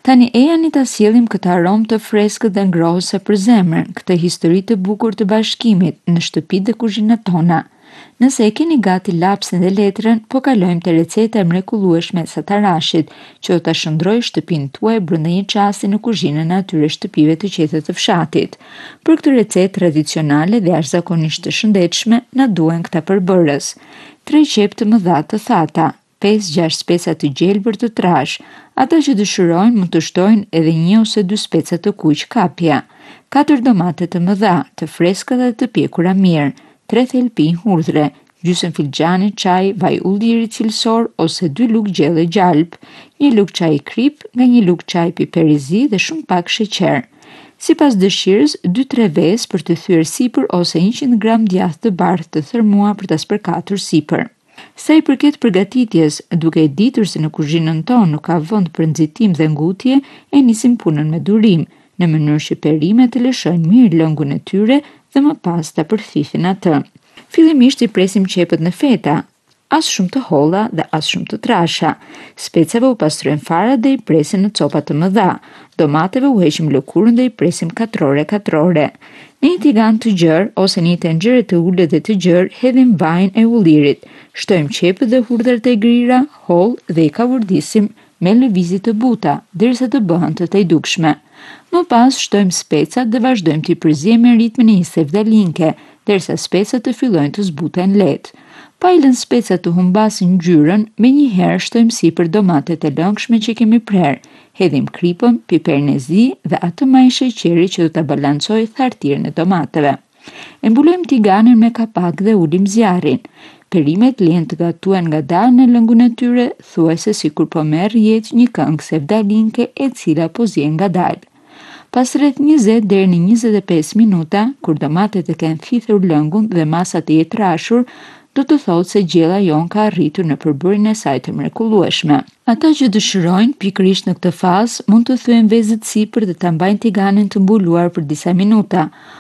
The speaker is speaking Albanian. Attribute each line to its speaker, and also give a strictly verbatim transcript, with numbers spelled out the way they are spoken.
Speaker 1: Tani e janë ta sjellim këtë aromë të freskët dhe ngrohëse për zemrën, këtë histori të bukur të bashkimit në shtëpitë dhe kuzhinat tona. Nëse e keni gati lapsin dhe letrën, po kalojmë te receta e mrekullueshme e Satarashit, që do ta shndrojë shtëpinë tuaj brenda një çasti në kuzhinën e atyre shtëpive të qeta të fshatit. Për këtë recetë tradicionale dhe jashtëzakonisht të shëndetshme, na duhen këta përbërës: tre qep të mëdha të thata, pesë gjashtë speca të gjelbër të trash. Ata që dëshirojnë mund të shtojnë edhe një ose dy speca të kuq kapja, katër domate të mëdha, të freskëta dhe të pjekura mirë, tre thelpi hudhre, gjysmë filxhani çaj vaj ulliri cilësor ose dy lugë gjelle gjalp, një lugë çaj krip nga një lugë çaj piper i zi dhe shumë pak sheqer. Sipas dëshirës, dy tre vezë për të thyer sipër ose njëqind gram djathë të bardhë të thermuar për ta spërkatur sipër. Sa i përket përgatitjes, duke e ditur se në kuzhinën tonë nuk ka vend për nxitim dhe ngutje, e nisim punën me durim, në mënyrë që perimet të lëshojnë mirë lëngun e tyre dhe më pas ta përthithin atë. Fillimisht i presim qepët në feta, as shumë të holla dhe as shumë të trasha. Specave u pastrojmë farat dhe i presim në copa të mëdha. Domateve u heqim lëkurën dhe i presim katrore katrore. Në një tigan të gjerë ose një tenxhere të ulët dhe të gjerë, hedhim vajin e ullirit. Shtojmë qepët dhe hudhrat e grira, hollë dhe i kavurdisim me lëvizje të buta, derisa të bëhen të tajdukshme. Më pas shtojmë specat dhe vazhdojmë t'i përzijmë me ritmin e një sevdalinke, derisa specat të fillojnë të zbuten lehtë. Pa i lënë specat të humbasin ngjyrën, menjëherë shtojmë sipër domatet e lëngshme që kemi prerë. Hedhim kripën, piperin e zi dhe atë maj sheqeri që do ta balancojë thartirën e domateve. E mbulojmë tiganin me kapak dhe ulim zjarrin. Perimet lihen të gatuhen ngadalë në lëngun e tyre, thuajse sikur po merr jetë një këngë sevdalinke e cila po zien ngadalë. Pas rreth njëzet deri në njëzet e pesë minuta, kur domatet e kenë thithur lëngun dhe masa të jetë trashur, do të thotë se gjella jon ka arritur në përbërjen e saj të mrekullueshme. Ata që dëshirojnë pikërisht në këtë fazë mund të thyen vezët sipër dhe ta mbajnë tiganin të mbuluar për disa minuta,